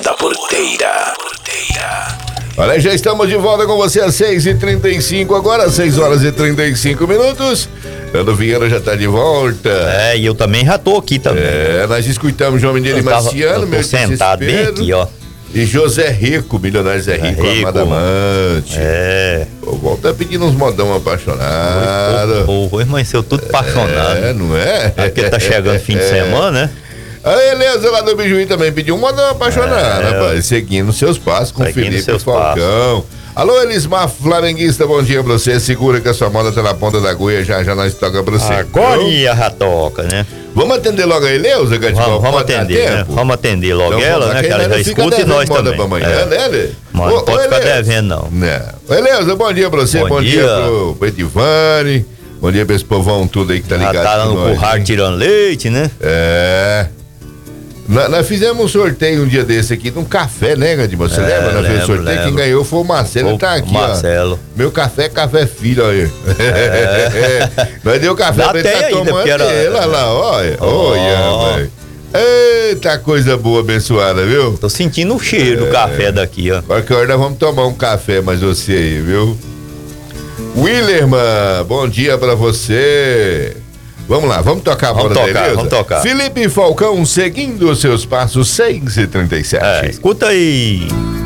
da Porteira. Olha, já estamos de volta com você às 6h35, agora 6h35. Nando Vieira já tá de volta. E eu também já tô aqui também. Nós escutamos João Mendes Marciano, meu sentado bem aqui, ó. E José Rico, milionário Zé Rico, Amado Amante. O Volta tá pedindo uns modão apaixonado. Oi, mas eu tudo apaixonado. Não é? Porque tá chegando fim de semana, né? A Eleza lá do Bijuí também pediu um modão apaixonado, rapaz. Seguindo seus passos com o Felipe Falcão. Alô, Elismar Flamenguista, bom dia pra você. Segura que a sua moda tá na ponta da agulha, já nós toca pra você. Agora já toca, né? Vamos atender logo a Eleusa, Gadival? Vamos atender, né? Vamos atender logo então, ela, né? Que ela já escuta e nós também. Pra amanhã, né? Mas não pode ficar devendo, não. Eleusa, bom dia pra você, bom dia pro Edivane, bom dia pra esse povão tudo aí que tá ligado. Já tá lá no curral tirando leite, né? Nós fizemos um sorteio um dia desse aqui de um café, né, Gadival? Você lembra? Nós fizemos sorteio, lembro. Quem ganhou foi o Marcelo, ele tá aqui, Marcelo. Ó. Meu café filho, olha. Nós deu café pra ele tá tomando ele, olha lá, olha. Olha, velho. Eita, coisa boa, abençoada, viu? Tô sentindo o cheiro do café daqui, ó. Qualquer hora nós vamos tomar um café, mas você aí, viu? Willerman, bom dia pra você. Vamos lá, vamos tocar a bola da Eleusa? Vamos tocar. Felipe Falcão seguindo os seus passos, 6h37. Escuta aí.